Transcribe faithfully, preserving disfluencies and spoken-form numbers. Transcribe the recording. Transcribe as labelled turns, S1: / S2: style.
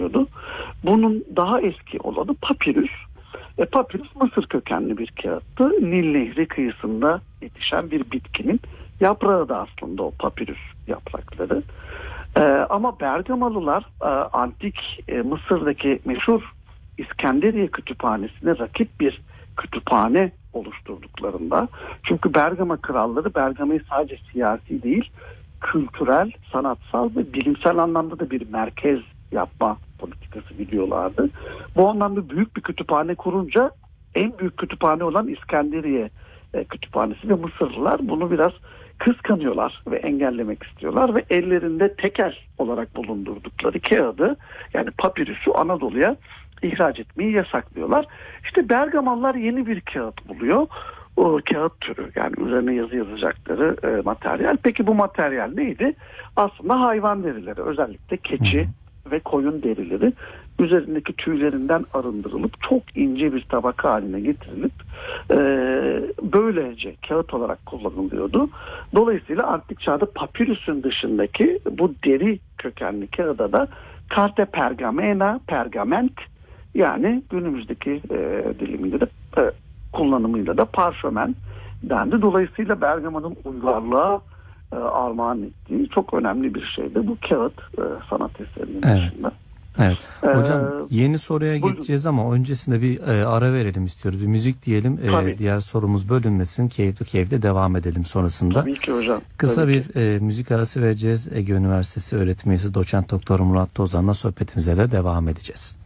S1: kullanılıyordu. Bunun daha eski olanı papirüs. E, papirüs Mısır kökenli bir kağıttı. Nil Nehri kıyısında yetişen bir bitkinin yaprağı da aslında o papirüs yaprakları. E, ama Bergamalılar e, antik e, Mısır'daki meşhur İskenderiye Kütüphanesi'ne rakip bir kütüphane oluşturduklarında, çünkü Bergama kralları Bergama'yı sadece siyasi değil, kültürel, sanatsal ve bilimsel anlamda da bir merkez yapma politikası biliyorlardı. Bu anlamda büyük bir kütüphane kurunca en büyük kütüphane olan İskenderiye e, Kütüphanesi ve Mısırlılar bunu biraz kıskanıyorlar ve engellemek istiyorlar ve ellerinde tekel olarak bulundurdukları kağıdı, yani papirüsü Anadolu'ya ihraç etmeyi yasaklıyorlar. İşte Bergamalılar yeni bir kağıt buluyor. O kağıt türü, yani üzerine yazı yazacakları e, materyal. Peki bu materyal neydi? Aslında hayvan derileri, özellikle keçi ve koyun derileri üzerindeki tüylerinden arındırılıp çok ince bir tabaka haline getirilip e, böylece kağıt olarak kullanılıyordu. Dolayısıyla antik çağda papirüsün dışındaki bu deri kökenli kağıda da carte pergamena, pergament, yani günümüzdeki e, dilimiyle de e, kullanımıyla da parşömen dendi. Dolayısıyla Bergama'nın uygarlığa e, armağan ettiği çok önemli bir şeydi bu kağıt e, sanat eserinin
S2: evet.
S1: dışında.
S2: Evet. Hocam
S1: ee,
S2: yeni soruya
S1: buyurun.
S2: geçeceğiz ama öncesinde bir e, ara verelim istiyoruz. Bir müzik diyelim. E, diğer sorumuz bölünmesin. Keyifli keyifli devam edelim sonrasında.
S1: Tabii ki hocam.
S2: Kısa
S1: Tabii
S2: bir
S1: ki.
S2: e, müzik arası vereceğiz. Ege Üniversitesi öğretim üyesi Doçent Doktor Murat Tozan'la sohbetimize de devam edeceğiz.